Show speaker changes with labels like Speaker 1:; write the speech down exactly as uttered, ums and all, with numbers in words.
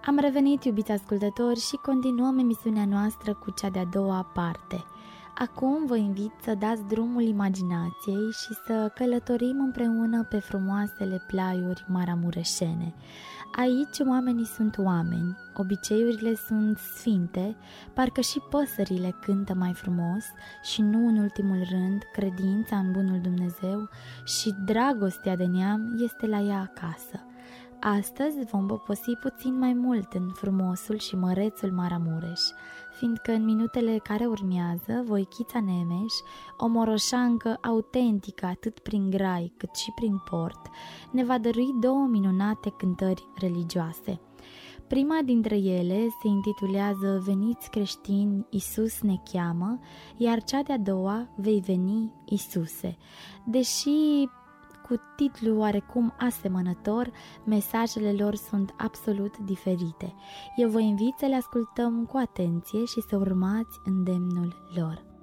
Speaker 1: Am revenit, iubiți ascultători, și continuăm emisiunea noastră cu cea de-a doua parte. Acum vă invit să dați drumul imaginației și să călătorim împreună pe frumoasele plaiuri maramureșene. Aici oamenii sunt oameni, obiceiurile sunt sfinte, parcă și păsările cântă mai frumos și nu în ultimul rând credința în bunul Dumnezeu și dragostea de neam este la ea acasă. Astăzi vom poposi puțin mai mult în frumosul și mărețul Maramureș, fiindcă în minutele care urmează, Voichița Nemes, o moroșancă autentică atât prin grai cât și prin port, ne va dărui două minunate cântări religioase. Prima dintre ele se intitulează Veniți creștini, Iisus ne cheamă, iar cea de-a doua, Vei veni, Iisuse. Deși cu titlu oarecum asemănător, mesajele lor sunt absolut diferite. Eu vă invit să le ascultăm cu atenție și să urmați îndemnul lor.